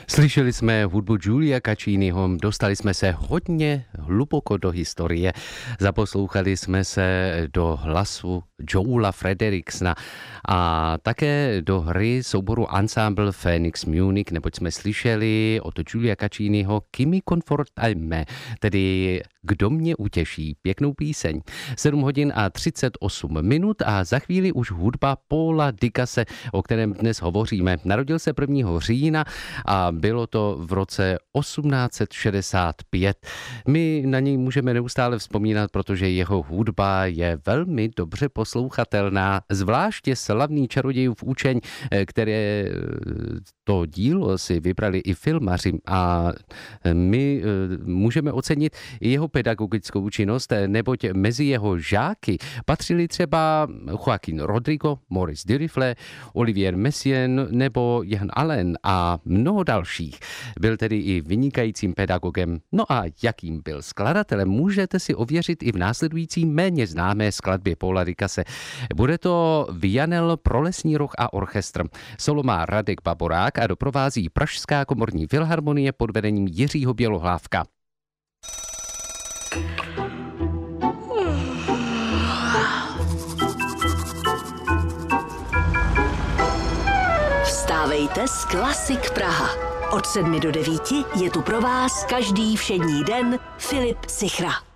Slyšeli jsme hudbu Giulia Cacciniho, dostali jsme se hodně hluboko do historie, zaposlouchali jsme se do hlasu Joela Fredericksona a také do hry souboru Ensemble Phoenix Munich, neboť jsme slyšeli od Giulia Cacciniho Chi mi conforta me, tedy Kdo mě utěší, pěknou píseň. 7 hodin a 38 minut a za chvíli už hudba Paula Dicase, o kterém dnes hovoříme. Narodil se 1. října a bylo to v roce 1865. My na něj můžeme neustále vzpomínat, protože jeho hudba je velmi dobře poslouchatelná, zvláště slavný Čarodějův učeň, které to dílo si vybrali i filmaři a my můžeme ocenit jeho pedagogickou činnost, neboť mezi jeho žáky patřili třeba Joaquin Rodrigo, Maurice Duruflé, Olivier Messiaen nebo Jan Allen a mnoho dalších. Byl tedy i vynikajícím pedagogem. No a jakým byl skladatelem, můžete si ověřit i v následující méně známé skladbě Paula Dicase. Bude to Vianel pro lesní roh a orchestr. Solo má Radek Baborák a doprovází Pražská komorní filharmonie pod vedením Jiřího Bělohlávka. Vstávejte s Klasik Praha. Od 7 do 9 je tu pro vás každý všední den Filip Sichra.